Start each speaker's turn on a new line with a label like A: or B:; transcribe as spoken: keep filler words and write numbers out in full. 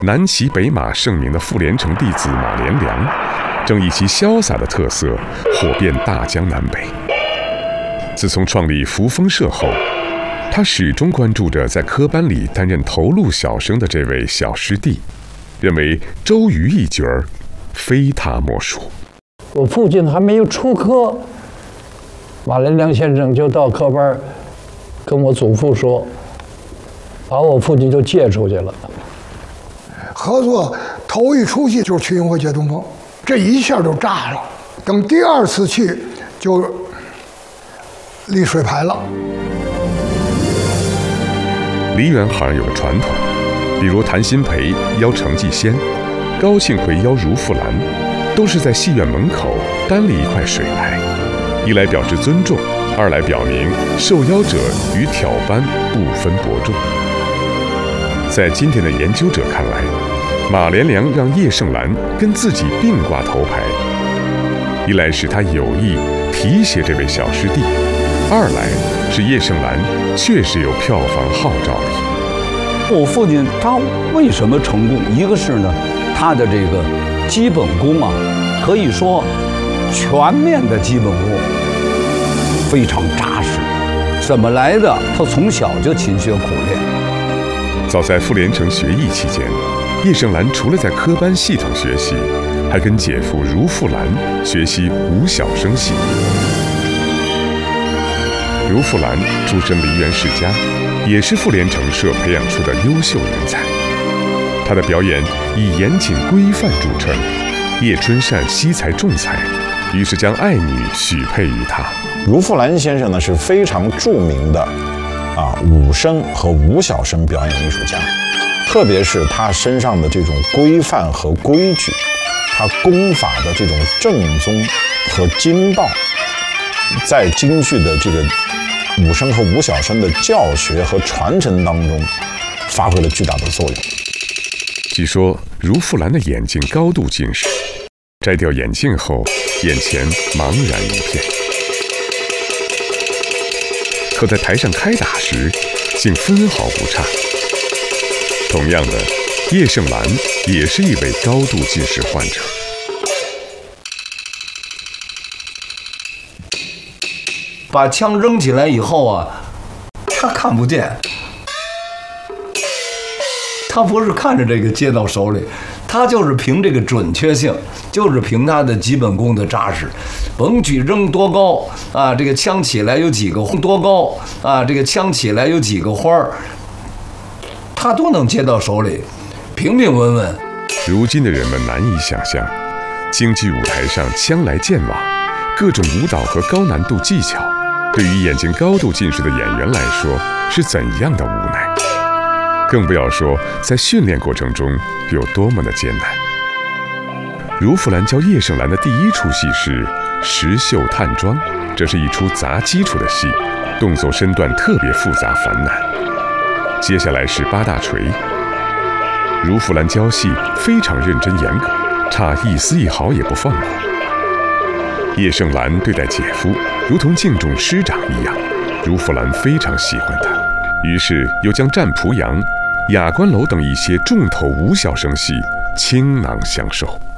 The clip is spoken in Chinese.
A: 南骑北马盛名的傅连城弟子马连良，正以其潇洒的特色火遍大江南北。自从创立扶风社后，他始终关注着在科班里担任头路小生的这位小师弟，认为周瑜一角儿非他莫属。
B: 我父亲还没有出科，马连良先生就到科班跟我祖父说，把我父亲就借出去了。
C: 合作头一出戏就是去云会借东风，这一下就炸了。等第二次去就立水牌了。
A: 梨园行有个传统，比如谭鑫培邀程继先，高庆奎邀如富兰，都是在戏院门口单立一块水牌，一来表示尊重，二来表明受邀者与挑班不分伯仲。在今天的研究者看来，马连良让叶盛兰跟自己并挂头牌，一来是他有意提携这位小师弟，二来是叶盛兰确实有票房号召力。
D: 我父亲他为什么成功？一个是呢，他的这个基本功啊，可以说全面的基本功非常扎实。怎么来的？他从小就勤学苦练。
A: 早在傅连城学艺期间，叶盛兰除了在科班系统学习，还跟姐夫如富兰学习武小生戏。如富兰出身梨园世家，也是傅连城社培养出的优秀人才。他的表演以严谨规范著称，叶春善惜才重才，于是将爱女许配于他。
E: 如富兰先生呢是非常著名的啊武生和武小生表演艺术家，特别是他身上的这种规范和规矩，他功法的这种正宗和精到，在京剧的这个武生和武小生的教学和传承当中发挥了巨大的作用。
A: 据说如富兰的眼睛高度近视，摘掉眼镜后眼前茫然一片，可在台上开打时竟分毫不差。同样的，叶盛兰也是一位高度近视患者。
F: 把枪扔起来以后啊，他看不见，他不是看着这个接到手里，他就是凭这个准确性，就是凭他的基本功的扎实，甭举扔多高啊，这个枪起来有几个多高啊，这个枪起来有几个花儿，他都能接到手里，平平稳稳。
A: 如今的人们难以想象，京剧舞台上枪来剑往，各种舞蹈和高难度技巧，对于眼睛高度近视的演员来说是怎样的无奈，更不要说在训练过程中有多么的艰难。如富兰教叶盛兰的第一出戏是《石秀探庄》，这是一出杂基础的戏，动作身段特别复杂繁难。接下来是八大锤。如富兰教戏非常认真严格，差一丝一毫也不放过。叶盛兰对待姐夫如同敬重师长一样，如富兰非常喜欢他，于是又将战濮阳、雅观楼等一些重头武小生戏倾囊相授。